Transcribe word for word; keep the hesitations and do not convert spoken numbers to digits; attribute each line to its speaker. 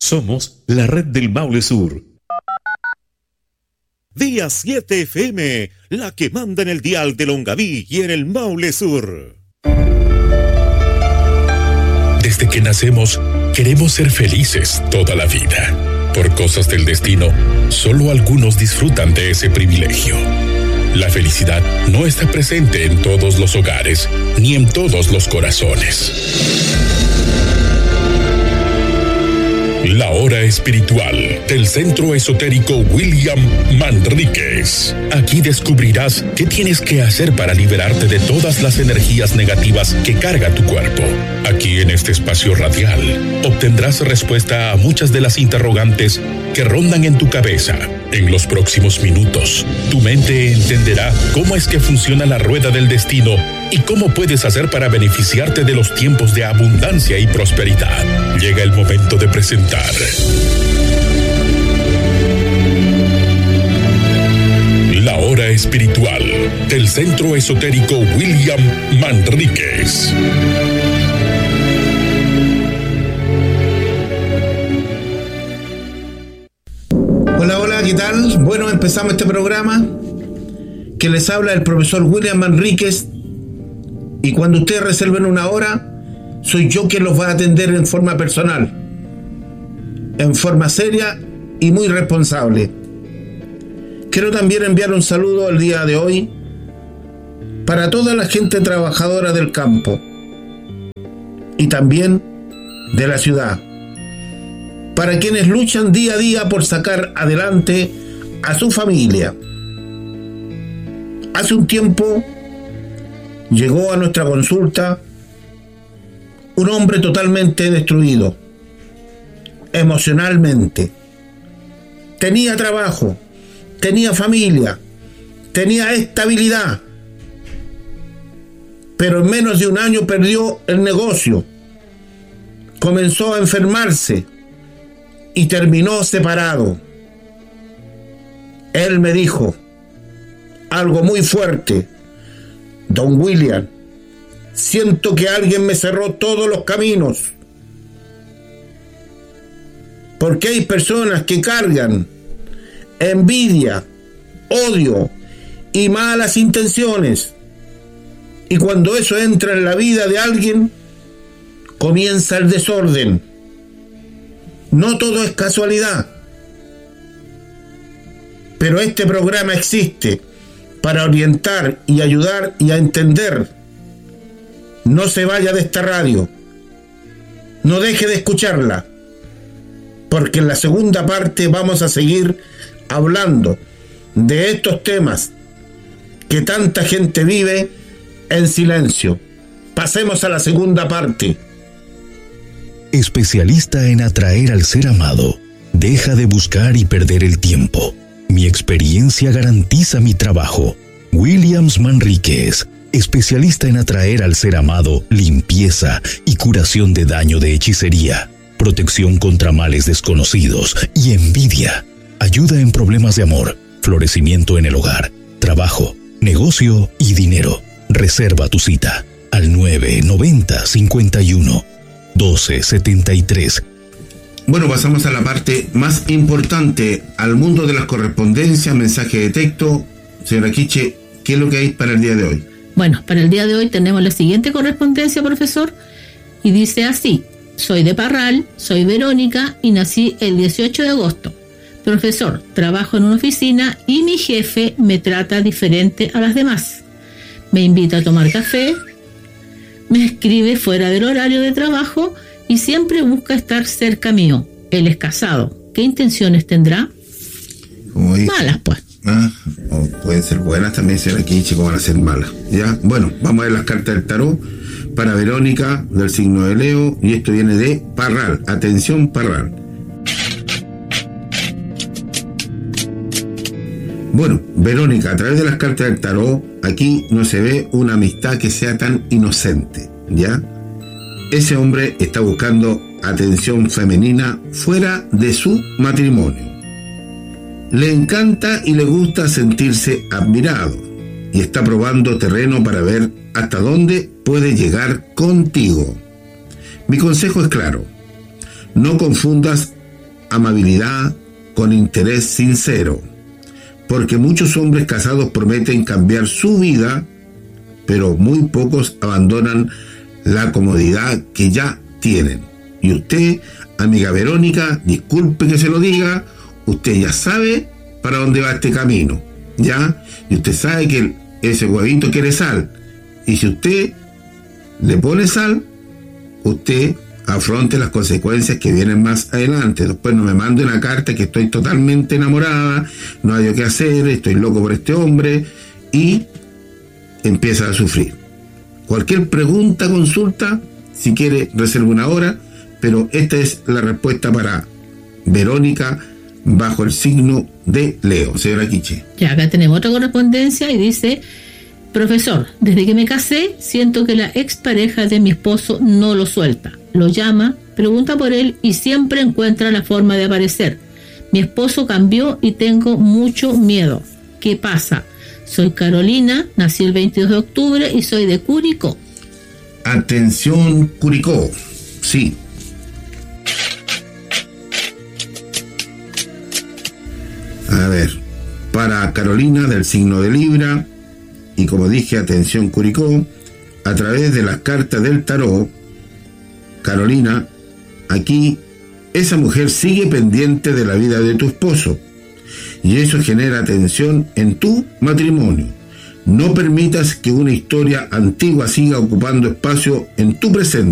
Speaker 1: Somos la red del Maule Sur. Día siete F M, la que manda en el dial de Longaví y en el Maule Sur.
Speaker 2: Desde que nacemos, queremos ser felices toda la vida. Por cosas del destino, solo algunos disfrutan de ese privilegio. La felicidad no está presente en todos los hogares, ni en todos los corazones. La hora espiritual del Centro Esotérico William Manríquez. Aquí descubrirás qué tienes que hacer para liberarte de todas las energías negativas que carga tu cuerpo. Aquí en este espacio radial obtendrás respuesta a muchas de las interrogantes que rondan en tu cabeza. En los próximos minutos, tu mente entenderá cómo es que funciona la rueda del destino y cómo puedes hacer para beneficiarte de los tiempos de abundancia y prosperidad. Llega el momento de presentar la hora espiritual del Centro Esotérico William Manríquez.
Speaker 3: Hola, hola, ¿qué tal? Bueno, empezamos este programa que les habla el profesor William Manríquez, y cuando ustedes reserven una hora, soy yo quien los va a atender en forma personal, en forma seria y muy responsable. Quiero también enviar un saludo el día de hoy para toda la gente trabajadora del campo y también de la ciudad, para quienes luchan día a día por sacar adelante a su familia. Hace un tiempo llegó a nuestra consulta un hombre totalmente destruido emocionalmente. Tenía trabajo, tenía familia, tenía estabilidad, pero en menos de un año perdió el negocio, comenzó a enfermarse y terminó separado. Él me dijo algo muy fuerte: Don William, siento que alguien me cerró todos los caminos, porque hay personas que cargan envidia, odio y malas intenciones, y cuando eso entra en la vida de alguien, comienza el desorden. No todo es casualidad, pero este programa existe para orientar y ayudar y a entender. No se vaya de esta radio, no deje de escucharla, porque en la segunda parte vamos a seguir hablando de estos temas que tanta gente vive en silencio. Pasemos a la segunda parte.
Speaker 4: Especialista en atraer al ser amado. Deja de buscar y perder el tiempo. Mi experiencia garantiza mi trabajo. Williams Manríquez, especialista en atraer al ser amado, limpieza y curación de daño de hechicería, protección contra males desconocidos y envidia. Ayuda en problemas de amor, florecimiento en el hogar, trabajo, negocio y dinero. Reserva tu cita al nueve noventa cincuenta y uno doce setenta y tres.
Speaker 3: Bueno, pasamos a la parte más importante, al mundo de las correspondencias, mensaje de texto. Señora Quiche, ¿qué es lo que hay para el día de hoy?
Speaker 5: Bueno, para el día de hoy tenemos la siguiente correspondencia, profesor, y dice así: soy de Parral, soy Verónica y nací el dieciocho de agosto. Profesor, trabajo en una oficina y mi jefe me trata diferente a las demás. Me invita a tomar café, me escribe fuera del horario de trabajo y siempre busca estar cerca mío. Él es casado. ¿Qué intenciones tendrá?
Speaker 3: Uy.
Speaker 5: Malas, pues.
Speaker 3: Ah, o pueden ser buenas también, ser aquí, chicos, van a ser malas. Ya, bueno, vamos a ver las cartas del tarot para Verónica, del signo de Leo, y esto viene de Parral. Atención, Parral. Bueno, Verónica, a través de las cartas del tarot, aquí no se ve una amistad que sea tan inocente, ¿ya? Ese hombre está buscando atención femenina fuera de su matrimonio. Le encanta y le gusta sentirse admirado y está probando terreno para ver hasta dónde puede llegar contigo. Mi consejo es claro: no confundas amabilidad, con interés sincero. Porque muchos hombres casados prometen cambiar su vida, pero muy pocos abandonan la comodidad que ya tienen. Y usted, amiga Verónica, disculpe que se lo diga, usted ya sabe para dónde va este camino, ¿ya? Y usted sabe que ese huevito quiere sal. Y si usted le pone sal, usted afronte las consecuencias que vienen más adelante. Después no me mande una carta que estoy totalmente enamorada, no hay qué hacer, estoy loco por este hombre, y empieza a sufrir. Cualquier pregunta, consulta, si quiere reserva una hora, pero esta es la respuesta para Verónica bajo el signo de Leo. Señora Quiche.
Speaker 5: Ya acá tenemos otra correspondencia y dice: profesor, desde que me casé siento que la expareja de mi esposo no lo suelta. Lo llama, pregunta por él y siempre encuentra la forma de aparecer. Mi esposo cambió y tengo mucho miedo. ¿Qué pasa? Soy Carolina, nací el veintidós de octubre y soy de Curicó.
Speaker 3: Atención, Curicó. Sí. A ver, para Carolina del signo de Libra, y como dije, atención Curicó, a través de las cartas del tarot, Carolina, aquí esa mujer sigue pendiente de la vida de tu esposo y eso genera tensión en tu matrimonio. No permitas que una historia antigua siga ocupando espacio en tu presente.